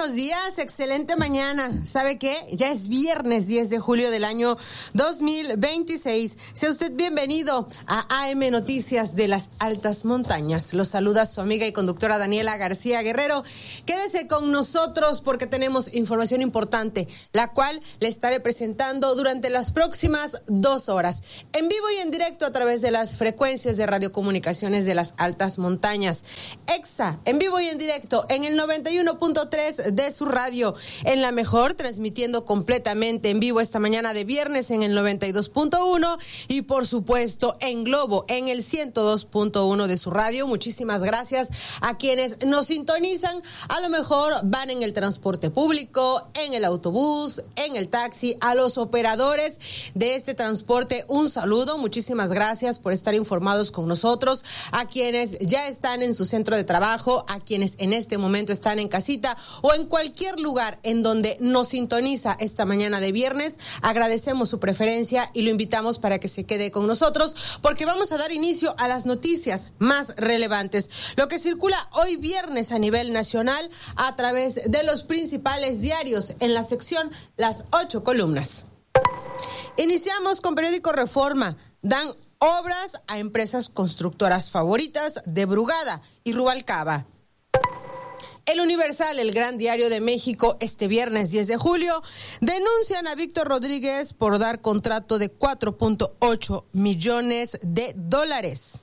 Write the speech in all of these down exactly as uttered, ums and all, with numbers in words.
buenos días, excelente mañana. ¿Sabe qué? Ya es viernes diez de julio del año dos mil veintiséis. Sea usted bienvenido a A M Noticias de las Altas Montañas. Los saluda su amiga y conductora Daniela García Guerrero. Quédese con nosotros porque tenemos información importante, la cual le estaré presentando durante las próximas dos horas, en vivo y en directo a través de las frecuencias de radiocomunicaciones de las Altas Montañas. EXA, en vivo y en directo en el noventa y uno punto tres de su radio, en la mejor, transmitiendo completamente en vivo esta mañana de viernes en el noventa y dos punto uno y por supuesto en Globo en el ciento dos punto uno de su radio. Muchísimas gracias a quienes nos sintonizan. A lo mejor van en el transporte público, en el autobús, en el taxi. A los operadores de este transporte, un saludo. Muchísimas gracias por estar informados con nosotros. A quienes ya están en su centro de trabajo, a quienes en este momento están en casita o en cualquier lugar en donde nos sintoniza esta mañana de viernes, agradecemos su preferencia y lo invitamos para que se quede con nosotros porque vamos a dar inicio a las noticias más relevantes, lo que circula hoy viernes a nivel nacional a través de los principales diarios en la sección Las Ocho Columnas. Iniciamos con periódico Reforma. Dan obras a empresas constructoras favoritas de Brugada y Rubalcaba. El Universal, el gran diario de México, este viernes diez de julio, denuncian a Víctor Rodríguez por dar contrato de cuatro punto ocho millones de dólares.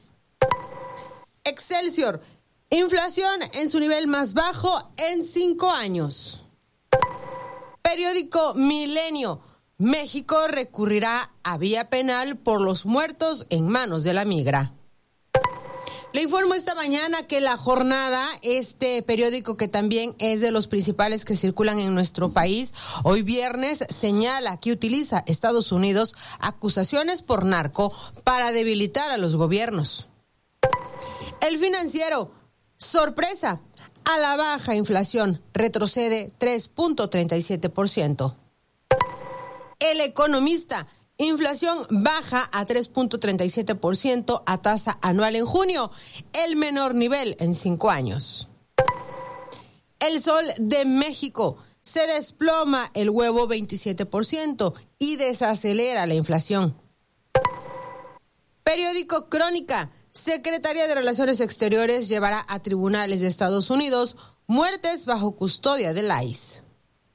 Excelsior, inflación en su nivel más bajo en cinco años. Periódico Milenio, México recurrirá a vía penal por los muertos en manos de la migra. Le informo esta mañana que La Jornada, este periódico que también es de los principales que circulan en nuestro país, hoy viernes señala que utiliza Estados Unidos acusaciones por narco para debilitar a los gobiernos. El Financiero, sorpresa, a la baja inflación retrocede tres punto treinta y siete por ciento. El Economista, inflación baja a tres punto treinta y siete por ciento a tasa anual en junio, el menor nivel en cinco años. El Sol de México, se desploma el huevo veintisiete por ciento y desacelera la inflación. Periódico Crónica, Secretaría de Relaciones Exteriores llevará a tribunales de Estados Unidos muertes bajo custodia del I C E.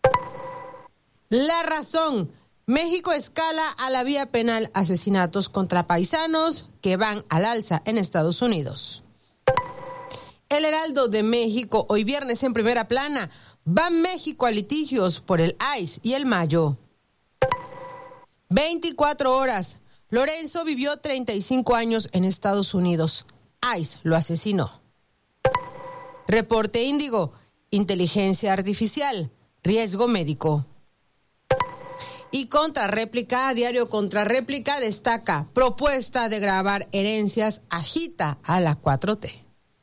La Razón, México escala a la vía penal asesinatos contra paisanos que van al alza en Estados Unidos. El Heraldo de México, hoy viernes en primera plana, va México a litigios por el I C E y el Mayo. veinticuatro horas, Lorenzo vivió treinta y cinco años en Estados Unidos. I C E lo asesinó. Reporte Índigo, inteligencia artificial, riesgo médico. Y Contrarréplica, diario Contrarréplica destaca, propuesta de grabar herencias agita a la cuatro T.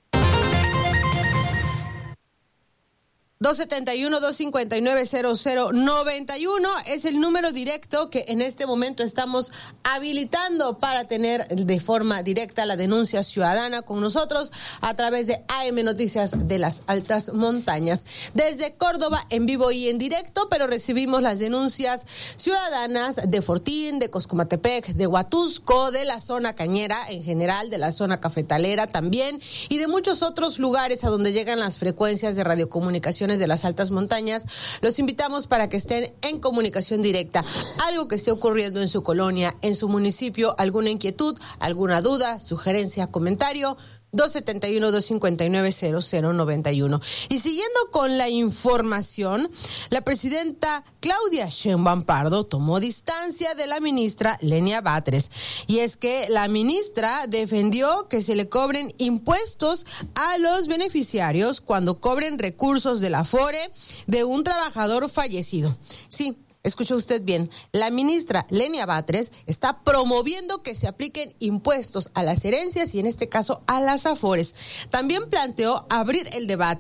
dos setenta y uno, dos cincuenta y nueve, cero cero noventa y uno es el número directo que en este momento estamos habilitando para tener de forma directa la denuncia ciudadana con nosotros a través de A M Noticias de las Altas Montañas. Desde Córdoba en vivo y en directo, pero recibimos las denuncias ciudadanas de Fortín, de Coscomatepec, de Huatusco, de la zona cañera en general, de la zona cafetalera también y de muchos otros lugares a donde llegan las frecuencias de radiocomunicaciones de las Altas Montañas. Los invitamos para que estén en comunicación directa. Algo que esté ocurriendo en su colonia, en su municipio, alguna inquietud, alguna duda, sugerencia, comentario, dos setenta y uno, dos cincuenta y nueve, cero cero noventa y uno. Y siguiendo con la información, la presidenta Claudia Sheinbaum Pardo tomó distancia de la ministra Lenia Batres. Y es que la ministra defendió que se le cobren impuestos a los beneficiarios cuando cobren recursos del Afore de un trabajador fallecido. Sí, escuchó usted bien, la ministra Lenia Batres está promoviendo que se apliquen impuestos a las herencias y en este caso a las afores. También planteó abrir el debate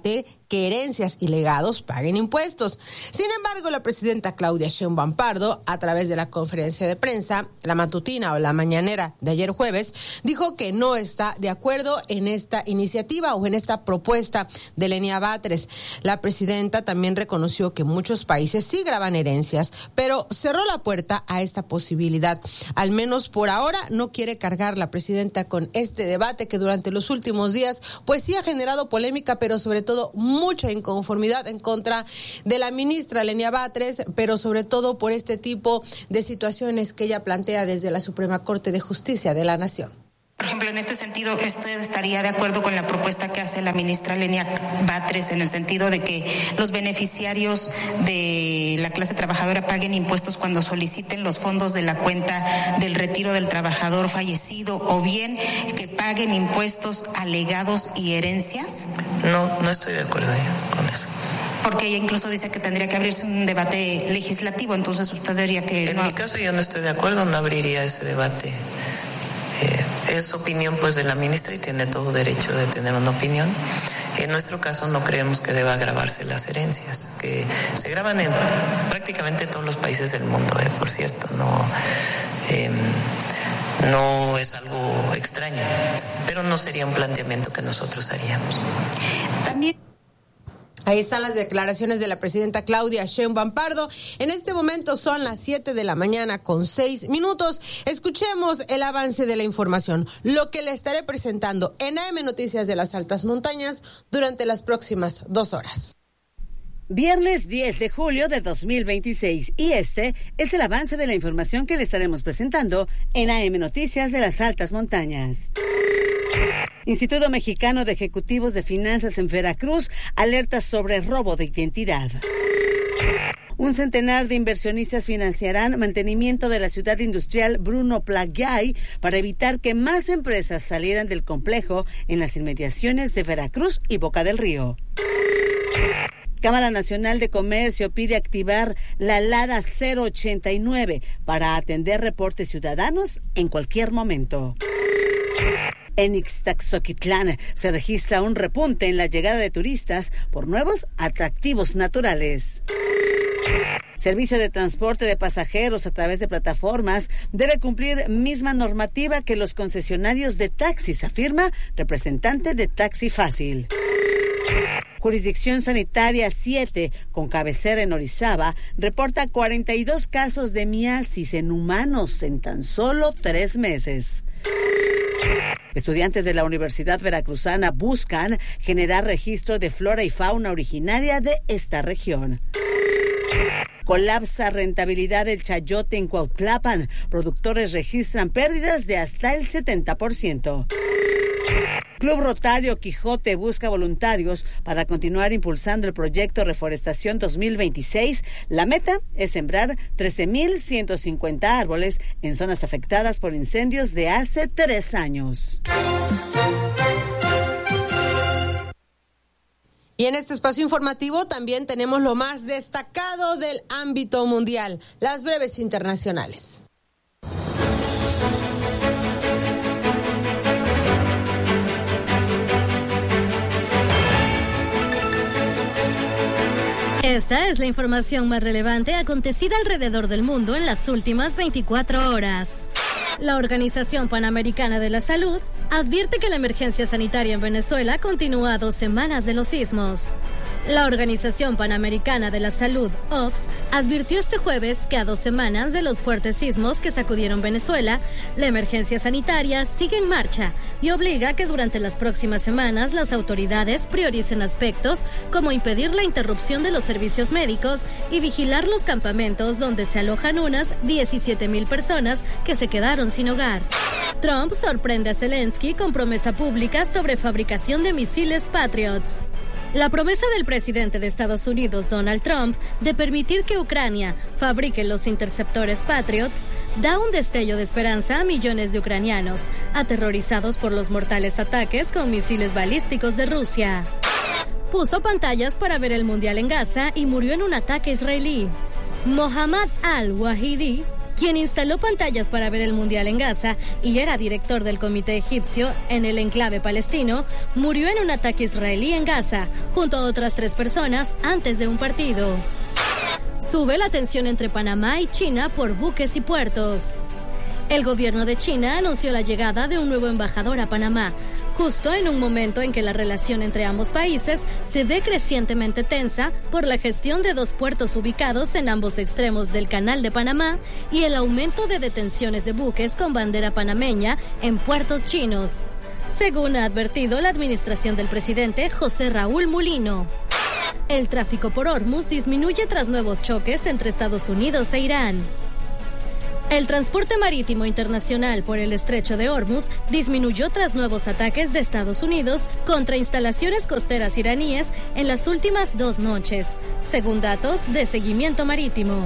que herencias y legados paguen impuestos. Sin embargo, la presidenta Claudia Sheinbaum Pardo, a través de la conferencia de prensa, la matutina o la mañanera de ayer jueves, dijo que no está de acuerdo en esta iniciativa o en esta propuesta de Lenia Batres. La presidenta también reconoció que muchos países sí graban herencias, pero cerró la puerta a esta posibilidad. Al menos por ahora no quiere cargar la presidenta con este debate que durante los últimos días pues sí ha generado polémica, pero sobre todo mucha inconformidad en contra de la ministra Lenia Batres, pero sobre todo por este tipo de situaciones que ella plantea desde la Suprema Corte de Justicia de la Nación. Por ejemplo, en este sentido, ¿usted estaría de acuerdo con la propuesta que hace la ministra Lenia Batres en el sentido de que los beneficiarios de la clase trabajadora paguen impuestos cuando soliciten los fondos de la cuenta del retiro del trabajador fallecido, o bien que paguen impuestos a legados y herencias? No, no estoy de acuerdo con eso. Porque ella incluso dice que tendría que abrirse un debate legislativo, entonces usted diría que... En no... mi caso yo no estoy de acuerdo, no abriría ese debate. Eh, es opinión pues de la ministra y tiene todo derecho de tener una opinión. En nuestro caso no creemos que deba grabarse las herencias, que se graban en prácticamente todos los países del mundo, eh, por cierto, no, eh, no es algo extraño, pero no sería un planteamiento que nosotros haríamos. También... Ahí están las declaraciones de la presidenta Claudia Sheinbaum Pardo. En este momento son las siete de la mañana con seis minutos. Escuchemos el avance de la información, lo que le estaré presentando en A M Noticias de las Altas Montañas durante las próximas dos horas. Viernes diez de julio de dos mil veintiséis, y este es el avance de la información que le estaremos presentando en A M Noticias de las Altas Montañas. Instituto Mexicano de Ejecutivos de Finanzas en Veracruz alerta sobre robo de identidad. Un centenar de inversionistas financiarán mantenimiento de la ciudad industrial Bruno Plaguay para evitar que más empresas salieran del complejo en las inmediaciones de Veracruz y Boca del Río. Cámara Nacional de Comercio pide activar la LADA cero ochenta y nueve para atender reportes ciudadanos en cualquier momento. En Ixtaxoquitlán se registra un repunte en la llegada de turistas por nuevos atractivos naturales. Servicio de transporte de pasajeros a través de plataformas debe cumplir misma normativa que los concesionarios de taxis, afirma representante de Taxi Fácil. Jurisdicción Sanitaria siete, con cabecera en Orizaba, reporta cuarenta y dos casos de miasis en humanos en tan solo tres meses. Estudiantes de la Universidad Veracruzana buscan generar registro de flora y fauna originaria de esta región. Colapsa rentabilidad del chayote en Cuautlapan. Productores registran pérdidas de hasta el setenta por ciento. Club Rotario Quijote busca voluntarios para continuar impulsando el proyecto Reforestación dos mil veintiséis. La meta es sembrar trece mil ciento cincuenta árboles en zonas afectadas por incendios de hace tres años. Y en este espacio informativo también tenemos lo más destacado del ámbito mundial, las breves internacionales. Esta es la información más relevante acontecida alrededor del mundo en las últimas veinticuatro horas. La Organización Panamericana de la Salud advierte que la emergencia sanitaria en Venezuela continúa a dos semanas de los sismos. La Organización Panamericana de la Salud, O P S, advirtió este jueves que a dos semanas de los fuertes sismos que sacudieron Venezuela, la emergencia sanitaria sigue en marcha y obliga a que durante las próximas semanas las autoridades prioricen aspectos como impedir la interrupción de los servicios médicos y vigilar los campamentos donde se alojan unas diecisiete mil personas que se quedaron sin hogar. Trump sorprende a Zelensky con promesa pública sobre fabricación de misiles Patriots. La promesa del presidente de Estados Unidos, Donald Trump, de permitir que Ucrania fabrique los interceptores Patriot, da un destello de esperanza a millones de ucranianos, aterrorizados por los mortales ataques con misiles balísticos de Rusia. Puso pantallas para ver el Mundial en Gaza y murió en un ataque israelí. Mohammad al-Wahidi, quien instaló pantallas para ver el Mundial en Gaza y era director del comité egipcio en el enclave palestino, murió en un ataque israelí en Gaza, junto a otras tres personas antes de un partido. Sube la tensión entre Panamá y China por buques y puertos. El gobierno de China anunció la llegada de un nuevo embajador a Panamá, justo en un momento en que la relación entre ambos países se ve crecientemente tensa por la gestión de dos puertos ubicados en ambos extremos del Canal de Panamá y el aumento de detenciones de buques con bandera panameña en puertos chinos, según ha advertido la administración del presidente José Raúl Mulino. El tráfico por Hormuz disminuye tras nuevos choques entre Estados Unidos e Irán. El transporte marítimo internacional por el estrecho de Hormuz disminuyó tras nuevos ataques de Estados Unidos contra instalaciones costeras iraníes en las últimas dos noches, según datos de Seguimiento Marítimo.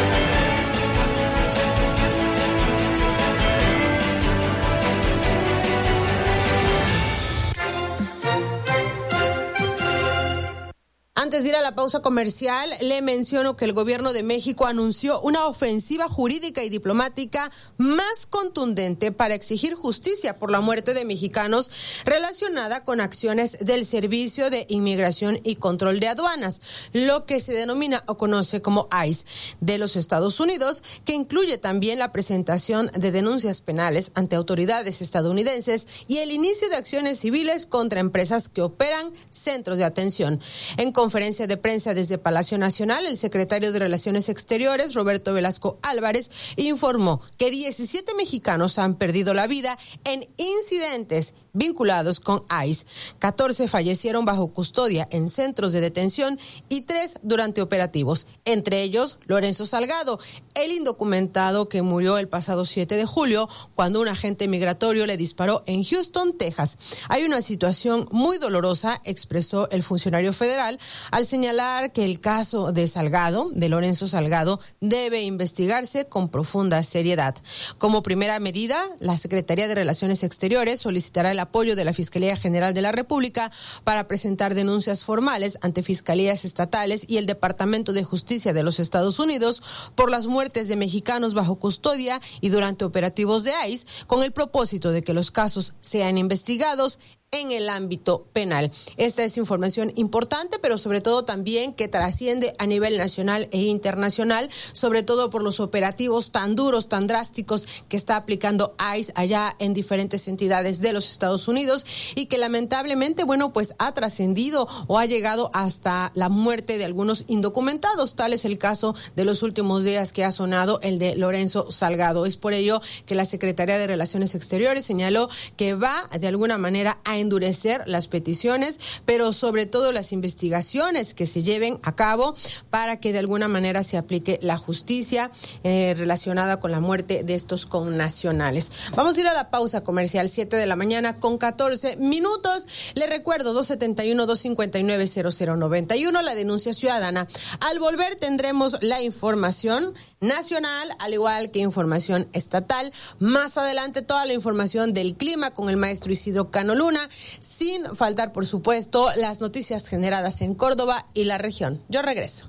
Antes de ir a la pausa comercial, le menciono que el gobierno de México anunció una ofensiva jurídica y diplomática más contundente para exigir justicia por la muerte de mexicanos relacionada con acciones del Servicio de Inmigración y Control de Aduanas, lo que se denomina o conoce como I C E de los Estados Unidos, que incluye también la presentación de denuncias penales ante autoridades estadounidenses y el inicio de acciones civiles contra empresas que operan centros de atención. En conferencia de prensa desde Palacio Nacional, el secretario de Relaciones Exteriores, Roberto Velasco Álvarez, informó que diecisiete mexicanos han perdido la vida en incidentes vinculados con I C E. catorce fallecieron bajo custodia en centros de detención y tres durante operativos. Entre ellos, Lorenzo Salgado, el indocumentado que murió el pasado siete de julio cuando un agente migratorio le disparó en Houston, Texas. Hay una situación muy dolorosa, expresó el funcionario federal, al señalar que el caso de Salgado, de Lorenzo Salgado, debe investigarse con profunda seriedad. Como primera medida, la Secretaría de Relaciones Exteriores solicitará el apoyo de la Fiscalía General de la República para presentar denuncias formales ante fiscalías estatales y el Departamento de Justicia de los Estados Unidos por las muertes de mexicanos bajo custodia y durante operativos de I C E, con el propósito de que los casos sean investigados en el ámbito penal. Esta es información importante, pero sobre todo también que trasciende a nivel nacional e internacional, sobre todo por los operativos tan duros, tan drásticos que está aplicando I C E allá en diferentes entidades de los Estados Unidos y que lamentablemente, bueno, pues ha trascendido o ha llegado hasta la muerte de algunos indocumentados. Tal es el caso de los últimos días que ha sonado el de Lorenzo Salgado. Es por ello que la Secretaría de Relaciones Exteriores señaló que va de alguna manera a endurecer las peticiones, pero sobre todo las investigaciones que se lleven a cabo para que de alguna manera se aplique la justicia eh, relacionada con la muerte de estos connacionales. Vamos a ir a la pausa comercial, siete de la mañana con catorce minutos. Le recuerdo, dos setenta y uno, dos cincuenta y nueve, cero cero noventa y uno, la denuncia ciudadana. Al volver tendremos la información nacional, al igual que información estatal. Más adelante toda la información del clima con el maestro Isidro Cano Luna, sin faltar, por supuesto, las noticias generadas en Córdoba y la región. Yo regreso.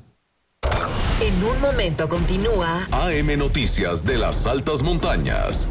En un momento continúa A M Noticias de las Altas Montañas.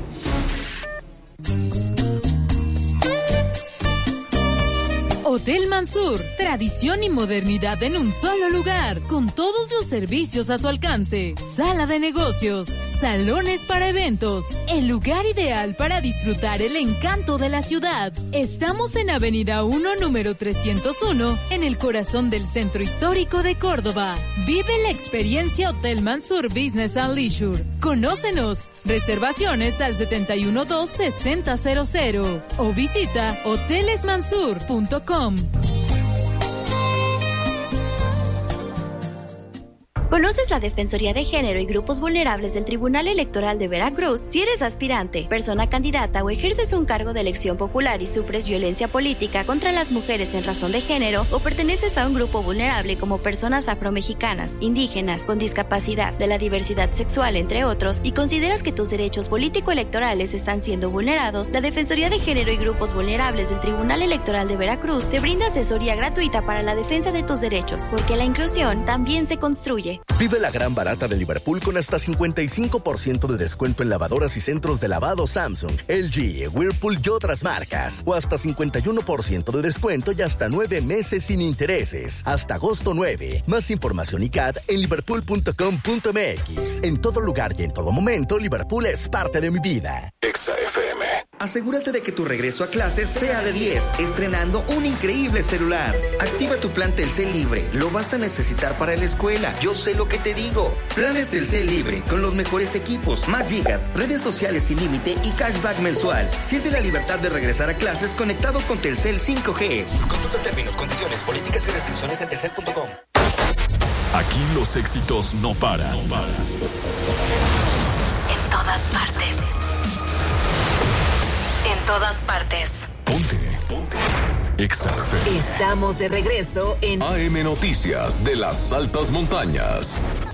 Hotel Mansur, tradición y modernidad en un solo lugar, con todos los servicios a su alcance. Sala de negocios, salones para eventos, el lugar ideal para disfrutar el encanto de la ciudad. Estamos en Avenida uno, número trescientos uno, en el corazón del centro histórico de Córdoba. Vive la experiencia Hotel Mansur Business and Leisure. Conócenos. Reservaciones al setenta y uno dos, sesenta cero cero o visita hoteles mansur punto com. ¿Conoces la Defensoría de Género y Grupos Vulnerables del Tribunal Electoral de Veracruz? Si eres aspirante, persona candidata o ejerces un cargo de elección popular y sufres violencia política contra las mujeres en razón de género o perteneces a un grupo vulnerable como personas afromexicanas, indígenas, con discapacidad, de la diversidad sexual, entre otros, y consideras que tus derechos político-electorales están siendo vulnerados, la Defensoría de Género y Grupos Vulnerables del Tribunal Electoral de Veracruz te brinda asesoría gratuita para la defensa de tus derechos, porque la inclusión también se construye. Vive la gran barata de Liverpool con hasta cincuenta y cinco por ciento de descuento en lavadoras y centros de lavado Samsung, L G, Whirlpool y otras marcas. O hasta cincuenta y uno por ciento de descuento y hasta nueve meses sin intereses. Hasta agosto nueve. Más información y C A D en liverpool punto com punto m x. En todo lugar y en todo momento, Liverpool es parte de mi vida. Exa F M. Asegúrate de que tu regreso a clases sea de diez, estrenando un increíble celular. Activa tu plan Telcel Libre. Lo vas a necesitar para la escuela. Yo sé lo que te digo. Planes Telcel Libre con los mejores equipos, más gigas, redes sociales sin límite y cashback mensual. Siente la libertad de regresar a clases conectado con Telcel cinco G. Consulta términos, condiciones, políticas y restricciones en telcel punto com. Aquí los éxitos no paran. No paran. En todas partes. En todas partes. Ponte, ponte. Exa F M. Estamos de regreso en A M Noticias de las Altas Montañas.